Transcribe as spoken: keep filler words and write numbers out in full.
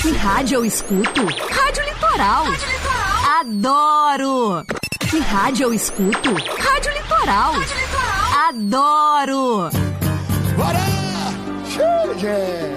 Que rádio eu escuto? Rádio Litoral. Rádio Litoral. Adoro! Que rádio eu escuto? Rádio Litoral. Rádio Litoral. Adoro! Bora! Chega!